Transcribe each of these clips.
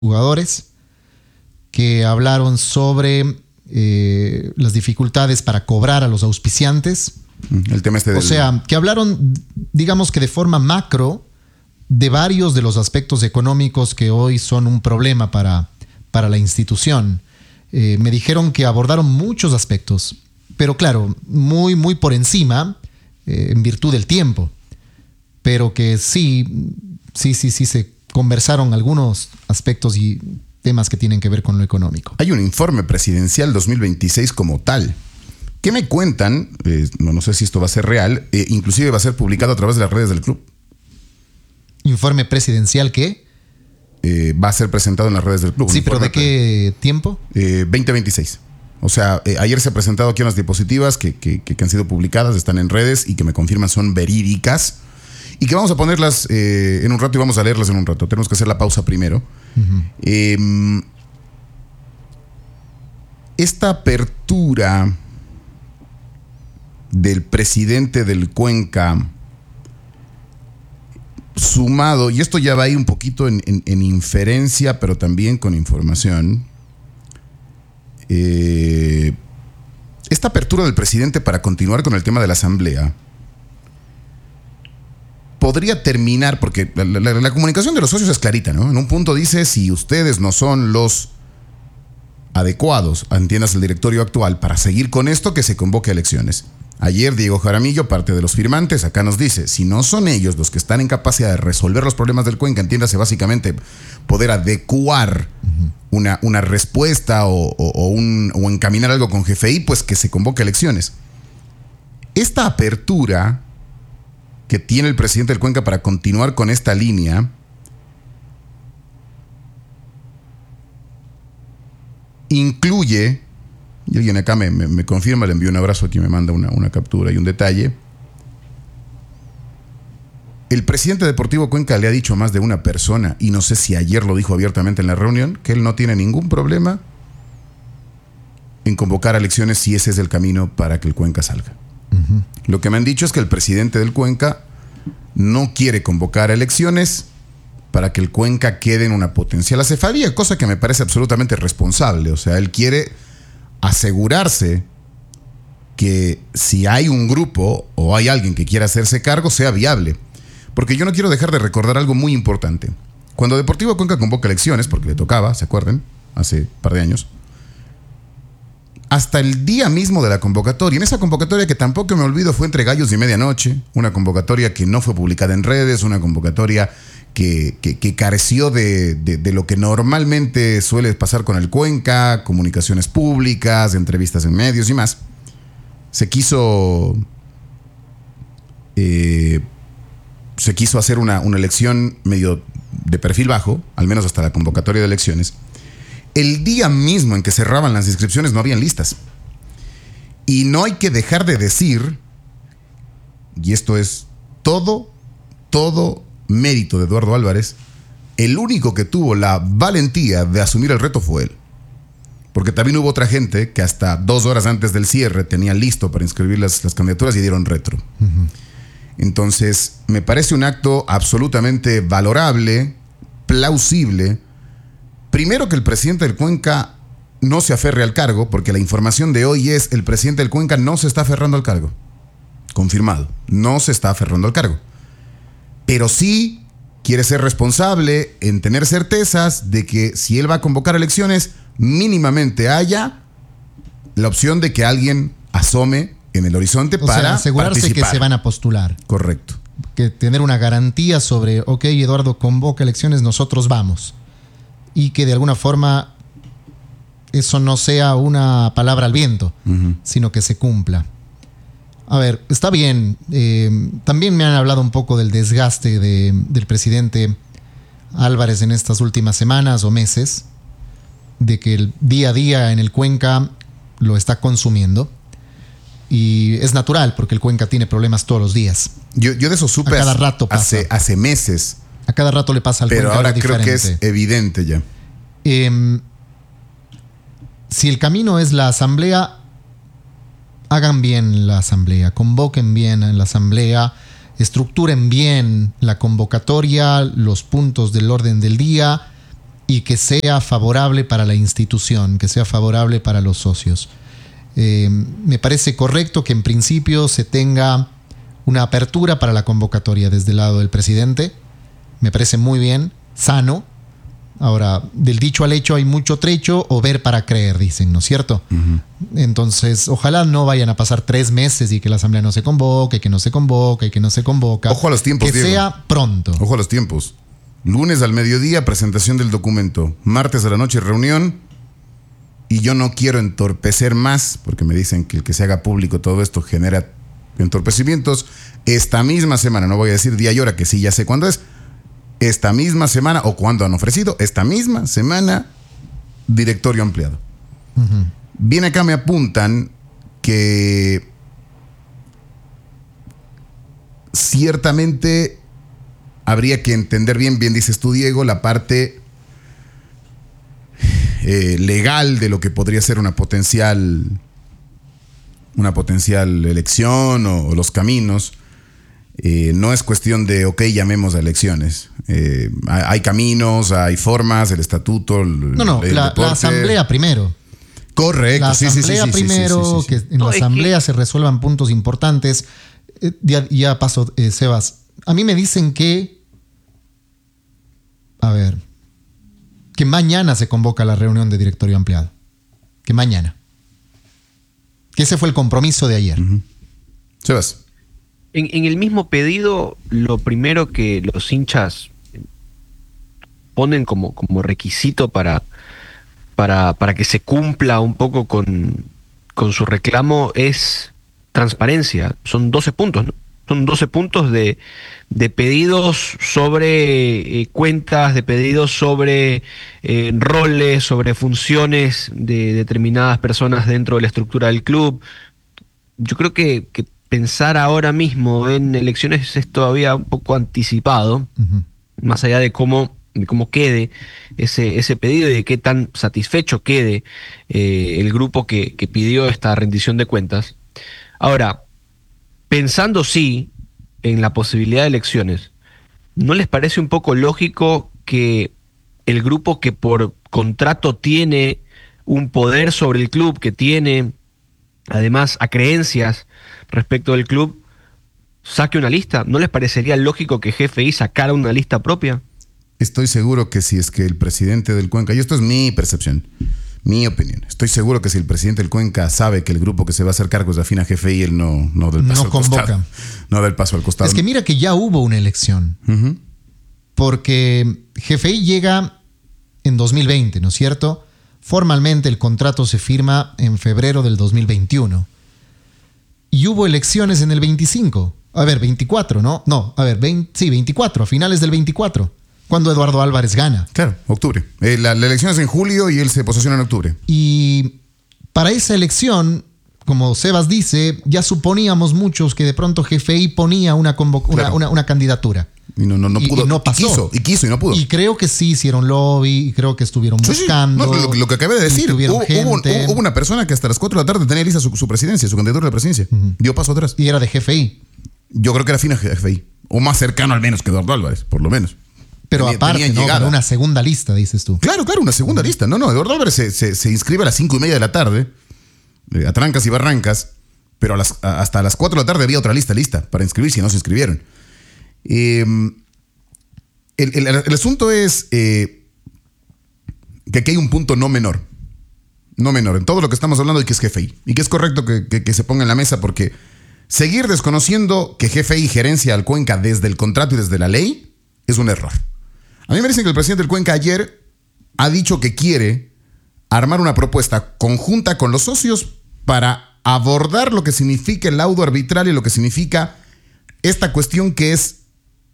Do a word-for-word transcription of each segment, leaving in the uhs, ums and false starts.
jugadores que hablaron sobre eh, las dificultades para cobrar a los auspiciantes. El tema este del... O sea, que hablaron, digamos que de forma macro, de varios de los aspectos económicos que hoy son un problema para, para la institución. Eh, me dijeron que abordaron muchos aspectos, pero claro, muy, muy por encima, eh, en virtud del tiempo. Pero que sí, sí, sí, sí se conversaron algunos aspectos y temas que tienen que ver con lo económico. Hay un informe presidencial dos mil veintiséis como tal. ¿Qué me cuentan? Eh, no, no sé si esto va a ser real, eh, inclusive va a ser publicado a través de las redes del club. ¿Informe presidencial qué? Eh, va a ser presentado en las redes del club. Sí, pero ¿de qué tiempo? Eh, veinte veintiséis. O sea, eh, ayer se ha presentado aquí unas diapositivas que, que, que han sido publicadas, están en redes y que me confirman son verídicas. Y que vamos a ponerlas eh, en un rato y vamos a leerlas en un rato. Tenemos que hacer la pausa primero. Uh-huh. Eh, esta apertura del presidente del Cuenca, sumado, y esto ya va ahí un poquito en, en, en inferencia, pero también con información, eh, esta apertura del presidente para continuar con el tema de la asamblea podría terminar, porque la, la, la comunicación de los socios es clarita, ¿no? En un punto dice, si ustedes no son los adecuados, entiendas el directorio actual, para seguir con esto, que se convoque a elecciones. Ayer Diego Jaramillo, parte de los firmantes, acá nos dice, si no son ellos los que están en capacidad de resolver los problemas del Cuenca, entiéndase básicamente poder adecuar uh-huh. una, una respuesta o, o, o, un, o encaminar algo con G F I, pues que se convoque a elecciones. Esta apertura que tiene el presidente del Cuenca para continuar con esta línea incluye, y alguien acá me, me, me confirma, le envío un abrazo, aquí me manda una, una captura y un detalle. El presidente deportivo Cuenca le ha dicho a más de una persona, y no sé si ayer lo dijo abiertamente en la reunión, que él no tiene ningún problema en convocar a elecciones si ese es el camino para que el Cuenca salga. Uh-huh. Lo que me han dicho es que el presidente del Cuenca no quiere convocar a elecciones para que el Cuenca quede en una potencial acefalía, cosa que me parece absolutamente responsable. O sea, él quiere asegurarse que si hay un grupo o hay alguien que quiera hacerse cargo, sea viable. Porque yo no quiero dejar de recordar algo muy importante. Cuando Deportivo Cuenca convoca elecciones, porque le tocaba, ¿se acuerdan? Hace un par de años. Hasta el día mismo de la convocatoria, en esa convocatoria que tampoco me olvido fue entre gallos y medianoche, una convocatoria que no fue publicada en redes, una convocatoria que, que, que careció de, de, de lo que normalmente suele pasar con el Cuenca, comunicaciones públicas, entrevistas en medios y más. Se quiso, eh, se quiso hacer una, una elección medio de perfil bajo, al menos hasta la convocatoria de elecciones. El día mismo en que cerraban las inscripciones no habían listas. Y no hay que dejar de decir, y esto es todo, todo mérito de Eduardo Álvarez, el único que tuvo la valentía de asumir el reto fue él. Porque también hubo otra gente que hasta dos horas antes del cierre tenía listo para inscribir las, las candidaturas y dieron retro. Uh-huh. Entonces, me parece un acto absolutamente valorable, plausible. Primero, que el presidente del Cuenca no se aferre al cargo, porque la información de hoy es el presidente del Cuenca no se está aferrando al cargo. Confirmado, no se está aferrando al cargo. Pero sí quiere ser responsable en tener certezas de que si él va a convocar elecciones, mínimamente haya la opción de que alguien asome en el horizonte o para sea, asegurarse participar. Que se van a postular. Correcto. Que tener una garantía sobre, ok, Eduardo convoca elecciones, nosotros vamos. Y que de alguna forma eso no sea una palabra al viento, uh-huh. sino que se cumpla. A ver, está bien. Eh, también me han hablado un poco del desgaste de, del presidente Álvarez en estas últimas semanas o meses, de que el día a día en el Cuenca lo está consumiendo. Y es natural, porque el Cuenca tiene problemas todos los días. Yo, yo de eso supe a cada rato pasa. Hace, hace meses. A cada rato le pasa al Pero Cuenca ahora algo creo diferente. que es evidente ya. Eh, si el camino es la asamblea, hagan bien la asamblea, convoquen bien en la asamblea, estructuren bien la convocatoria, los puntos del orden del día y que sea favorable para la institución, que sea favorable para los socios. Eh, me parece correcto que en principio se tenga una apertura para la convocatoria desde el lado del presidente. Me parece muy bien, sano. Ahora, del dicho al hecho hay mucho trecho o ver para creer, dicen, ¿no es cierto? Uh-huh. Entonces, ojalá no vayan a pasar tres meses y que la asamblea no se convoque, que no se convoca y que no se convoca. Ojo a los tiempos, que Diego. sea pronto. Ojo a los tiempos. Lunes al mediodía, presentación del documento. Martes a la noche, reunión. Y yo no quiero entorpecer más, porque me dicen que el que se haga público todo esto genera entorpecimientos. Esta misma semana, no voy a decir día y hora, que sí ya sé cuándo es. Esta misma semana, o cuando han ofrecido, esta misma semana, directorio ampliado. Uh-huh. Bien acá me apuntan que ciertamente habría que entender bien, bien dices tú, Diego, la parte eh, legal de lo que podría ser una potencial, una potencial elección o, o los caminos. Eh, no es cuestión de, ok, llamemos a elecciones. Eh, hay, hay caminos, hay formas, el estatuto, el, No, no, el la, la asamblea primero. Correcto, la sí, sí, asamblea sí, sí, primero, sí, sí, sí, sí. que en No, la asamblea que... se resuelvan puntos importantes. Eh, ya, ya paso, eh, Sebas. A mí me dicen que, a ver, que mañana se convoca la reunión de directorio ampliado. Que mañana. Que ese fue el compromiso de ayer. Uh-huh. Sebas. En, en el mismo pedido, lo primero que los hinchas ponen como, como requisito para, para, para que se cumpla un poco con, con su reclamo es transparencia. Son doce puntos, ¿no? Son doce puntos de, de pedidos sobre eh, cuentas, de pedidos sobre eh, roles, sobre funciones de determinadas personas dentro de la estructura del club. Yo creo que, que pensar ahora mismo en elecciones es todavía un poco anticipado, uh-huh. más allá de cómo, de cómo quede ese, ese pedido y de qué tan satisfecho quede eh, el grupo que, que pidió esta rendición de cuentas. Ahora, pensando sí en la posibilidad de elecciones, ¿no les parece un poco lógico que el grupo que por contrato tiene un poder sobre el club, que tiene además a creencias respecto del club, saque una lista? ¿No les parecería lógico que G F I sacara una lista propia? Estoy seguro que si es que el presidente del Cuenca, y esto es mi percepción, mi opinión, estoy seguro que si el presidente del Cuenca sabe que el grupo que se va a hacer cargo es afín a G F I, él no, no da el paso no al convoca. costado. No da el paso al costado. Es que mira que ya hubo una elección. Uh-huh. Porque G F I llega en dos mil veinte, ¿no es cierto? Formalmente el contrato se firma en febrero del dos mil veintiuno. Y hubo elecciones en el veinticinco. A ver, veinticuatro, ¿no? No, a ver, veinte, sí, veinticuatro, a finales del veinticuatro. Cuando Eduardo Álvarez gana. Claro, octubre. Eh, la, la elección es en julio y él se posesiona en octubre. Y para esa elección, como Sebas dice, ya suponíamos muchos que de pronto G F I ponía una, convo- una, claro. una, una candidatura. Y no, no, no pudo. Y, y no pasó. Y quiso, y quiso y no pudo. Y creo que sí hicieron lobby, y creo que estuvieron sí, buscando. Sí. No, lo, lo que acabé de decir, hubo, hubo, hubo una persona que hasta las cuatro de la tarde tenía lista su, su presidencia, su candidatura a la presidencia. Uh-huh. Dio paso atrás. Y era de G F I. Yo creo que era afín a G F I. O más cercano al menos que Eduardo Álvarez, por lo menos. Pero tenía, aparte, tenía ¿no? Para una segunda lista, dices tú. Claro, claro, una segunda uh-huh. lista. No, no, Eduardo Álvarez se, se, se inscribe a las cinco y media de la tarde, eh, a trancas y barrancas, pero a las, a, hasta las cuatro de la tarde había otra lista lista para inscribirse y no se inscribieron. Eh, el, el, el asunto es eh, que aquí hay un punto no menor. No menor. En todo lo que estamos hablando de que es G F I. Y que es correcto que, que, que se ponga en la mesa porque seguir desconociendo que G F I gerencia al Cuenca desde el contrato y desde la ley es un error. A mí me dicen que el presidente del Cuenca ayer ha dicho que quiere armar una propuesta conjunta con los socios para abordar lo que significa el laudo arbitral y lo que significa esta cuestión que es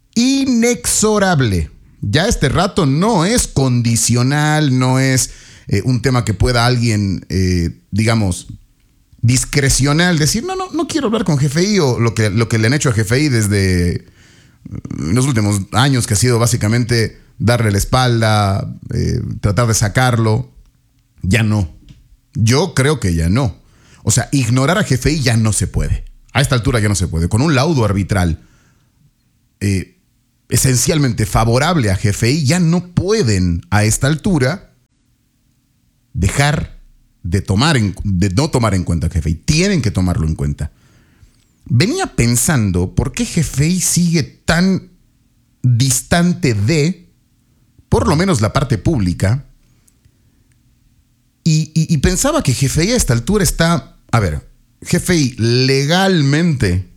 inexorable. Ya este rato no es condicional, no es eh, un tema que pueda alguien, eh, digamos, discrecional decir, no, no, no quiero hablar con G F I o lo que, lo que le han hecho a G F I desde los últimos años, que ha sido básicamente darle la espalda, eh, tratar de sacarlo. Ya no. Yo creo que ya no. O sea, ignorar a G F I ya no se puede. A esta altura ya no se puede. Con un laudo arbitral, eh, esencialmente favorable a G F I, ya no pueden a esta altura dejar de, tomar en, de no tomar en cuenta a G F I. Tienen que tomarlo en cuenta. Venía pensando por qué G F I sigue tan distante de, por lo menos la parte pública, y, y, y pensaba que G F I a esta altura está, a ver, G F I legalmente,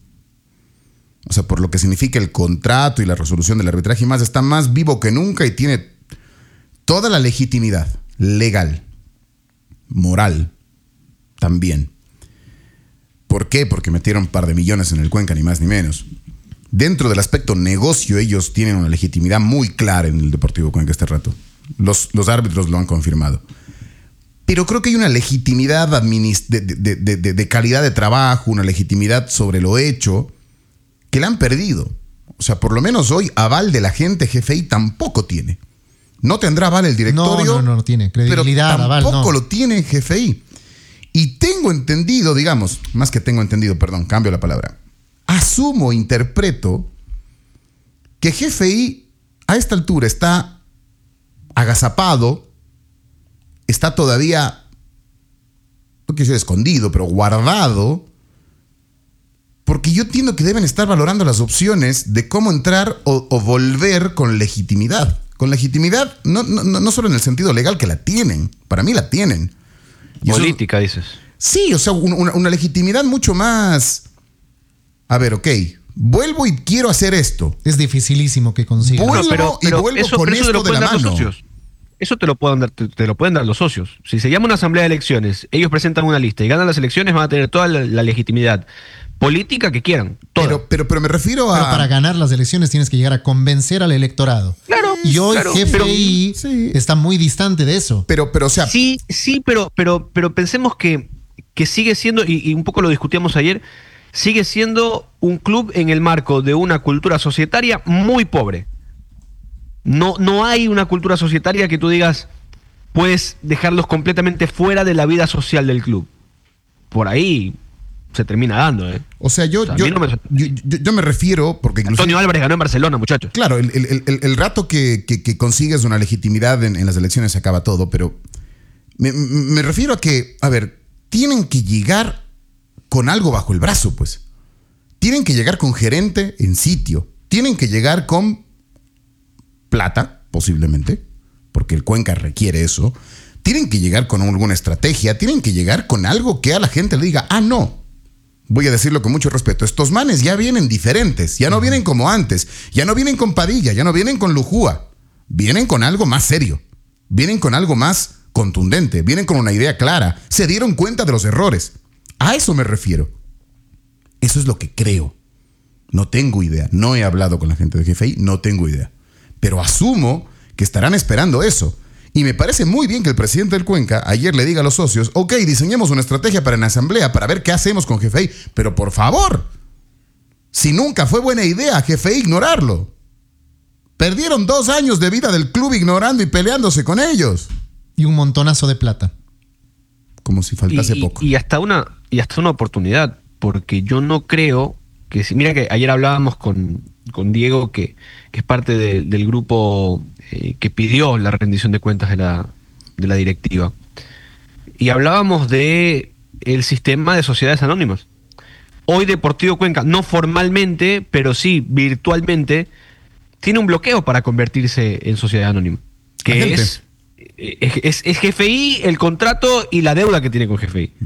o sea, por lo que significa el contrato y la resolución del arbitraje y más, está más vivo que nunca y tiene toda la legitimidad legal, moral, también. ¿Por qué? Porque metieron un par de millones en el Cuenca, ni más ni menos. Dentro del aspecto negocio, ellos tienen una legitimidad muy clara en el Deportivo Cuenca este rato. Los, los árbitros lo han confirmado. Pero creo que hay una legitimidad administ- de, de, de, de, de calidad de trabajo, una legitimidad sobre lo hecho, que la han perdido. O sea, por lo menos hoy, aval de la gente G F I tampoco tiene. No tendrá aval el directorio. No, no, no, no tiene credibilidad, pero aval, tampoco no. lo tiene G F I. Y tengo entendido, digamos, más que tengo entendido, perdón, cambio la palabra. Asumo, interpreto que G F I a esta altura está agazapado, está todavía, no quiero decir escondido, pero guardado, porque yo entiendo que deben estar valorando las opciones de cómo entrar o, o volver con legitimidad. Con legitimidad, no, no, no solo en el sentido legal, que la tienen, para mí la tienen. Y política, eso, dices. Sí, o sea, una, una legitimidad mucho más... A ver, ok, vuelvo y quiero hacer esto. Es dificilísimo que consiga. Vuelvo No, pero, pero y vuelvo eso, con pero eso esto te lo de pueden la dar los mano. socios. Eso te lo, pueden dar, te, te lo pueden dar los socios. Si se llama una asamblea de elecciones, ellos presentan una lista y ganan las elecciones, van a tener toda la, la legitimidad política que quieran. Toda. Pero, pero, pero me refiero a... Pero para ganar las elecciones tienes que llegar a convencer al electorado. Claro. Y hoy claro, G F I pero- sí. está muy distante de eso. Pero, pero, o sea... Sí, sí, pero, pero, pero pensemos que, que sigue siendo, y, y un poco lo discutíamos ayer, sigue siendo un club en el marco de una cultura societaria muy pobre. No, no hay una cultura societaria que tú digas, puedes dejarlos completamente fuera de la vida social del club. Por ahí se termina dando, ¿eh? O sea, yo, O sea, a yo, mí no me- yo, yo- yo me refiero, porque incluso... Antonio Álvarez ganó en Barcelona, muchachos. Claro, el, el- el- el rato que, que- que consigues una legitimidad en, en las elecciones se acaba todo, pero me, me refiero a que, a ver, tienen que llegar con algo bajo el brazo, pues. Tienen que llegar con gerente en sitio. Tienen que llegar con plata, posiblemente, porque el Cuenca requiere eso. Tienen que llegar con alguna estrategia. Tienen que llegar con algo que a la gente le diga, ah, no. Voy a decirlo con mucho respeto. Estos manes ya vienen diferentes. Ya no vienen como antes. Ya no vienen con Padilla. Ya no vienen con Lujúa. Vienen con algo más serio. Vienen con algo más contundente. Vienen con una idea clara. Se dieron cuenta de los errores. A eso me refiero. Eso es lo que creo. No tengo idea. No he hablado con la gente de G F I. No tengo idea. Pero asumo que estarán esperando eso. Y me parece muy bien que el presidente del Cuenca ayer le diga a los socios, ok, diseñemos una estrategia para en asamblea para ver qué hacemos con G F I. Pero por favor, si nunca fue buena idea G F I ignorarlo. Perdieron dos años de vida del club ignorando y peleándose con ellos. Y un montonazo de plata. Como si faltase y, poco. y hasta una y hasta una oportunidad, porque yo no creo que si, mira que ayer hablábamos con, con Diego, que, que es parte de, del grupo eh, que pidió la rendición de cuentas de la, de la directiva, y hablábamos de el sistema de sociedades anónimas. Hoy Deportivo Cuenca, no formalmente, pero sí virtualmente, tiene un bloqueo para convertirse en sociedad anónima, que Agente. es, es, es, es G F I, el contrato y la deuda que tiene con G F I.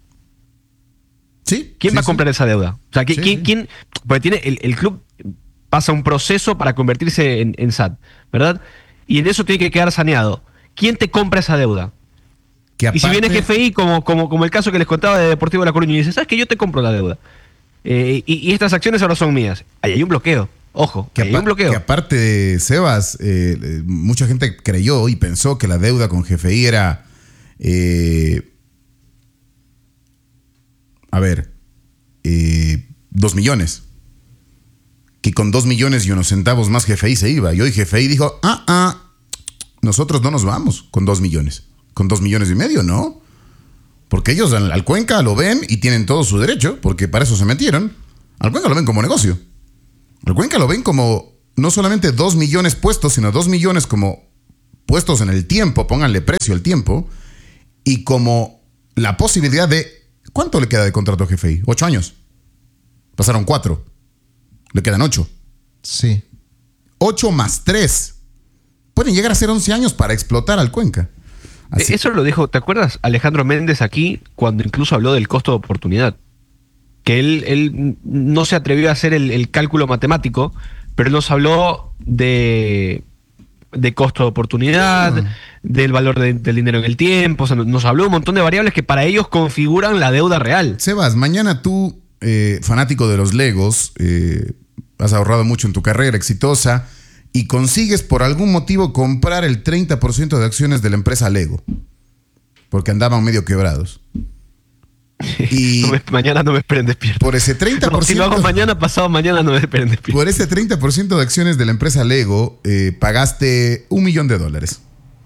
¿Sí? ¿Quién sí, va a sí. comprar esa deuda? O sea, ¿quién, Sí, quién, sí. quién- porque tiene el, el club pasa un proceso para convertirse en, en S A T, ¿verdad? Y en eso tiene que quedar saneado. ¿Quién te compra esa deuda? Que Y si viene aparte- G F I, como, como, como el caso que les contaba de Deportivo de La Coruña, y dice, ¿sabes qué? Yo te compro la deuda. Eh, y, y estas acciones ahora son mías. Ahí hay un bloqueo. Ojo, Que, ahí hay un apa- bloqueo. que aparte, Sebas, eh, eh, mucha gente creyó y pensó que la deuda con G F I era, eh, a ver, eh, dos millones. Que con dos millones y unos centavos más G F I se iba. Y hoy G F I dijo, ah, ah, nosotros no nos vamos con dos millones. Con dos millones y medio, ¿no? Porque ellos al, al Cuenca lo ven y tienen todo su derecho, porque para eso se metieron. Al Cuenca lo ven como negocio. Al Cuenca lo ven como no solamente dos millones puestos, sino dos millones como puestos en el tiempo, pónganle precio al tiempo, y como la posibilidad de... ¿Cuánto le queda de contrato a G F I? ¿Ocho años? Pasaron cuatro. Le quedan ocho. Sí. Ocho más tres. Pueden llegar a ser once años para explotar al Cuenca. Así. Eso lo dijo, ¿te acuerdas? Alejandro Méndez aquí, cuando incluso habló del costo de oportunidad. Que él, él no se atrevió a hacer el, el cálculo matemático, pero él nos habló de, de costo de oportunidad, ah. del valor de, del dinero en el tiempo. O sea, nos habló un montón de variables que para ellos configuran la deuda real. Sebas, mañana tú, eh, fanático de los Legos, eh, has ahorrado mucho en tu carrera exitosa y consigues por algún motivo comprar el treinta por ciento de acciones de la empresa Lego, porque andaban medio quebrados. Y no me, mañana no me esperen despierto. Por ese treinta por ciento, no, si lo hago mañana, pasado mañana no me esperen despierto. Por ese treinta por ciento de acciones de la empresa Lego eh, pagaste un millón de dólares.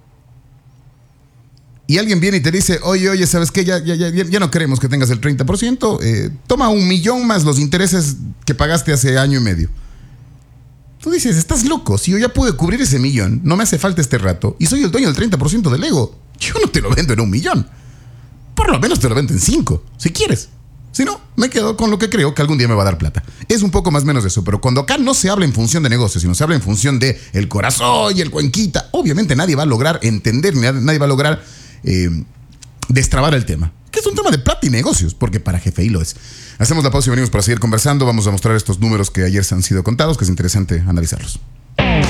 Y alguien viene y te dice, oye, oye, ¿sabes qué? Ya, ya, ya, ya no queremos que tengas el treinta por ciento. Eh, toma un millón más los intereses que pagaste hace año y medio. Tú dices, estás loco. Si yo ya pude cubrir ese millón, no me hace falta este rato, y soy el dueño del treinta por ciento de Lego, yo no te lo vendo en un millón. Por lo menos te lo vendo en cinco, si quieres. Si no, me quedo con lo que creo que algún día me va a dar plata. Es un poco más o menos de eso, pero cuando acá no se habla en función de negocios, sino se habla en función de el corazón y el cuenquita, obviamente nadie va a lograr entender, nadie va a lograr eh, destrabar el tema. Que es un tema de plata y negocios, porque para G F I lo es. Hacemos la pausa y venimos para seguir conversando. Vamos a mostrar estos números que ayer se han sido contados, que es interesante analizarlos.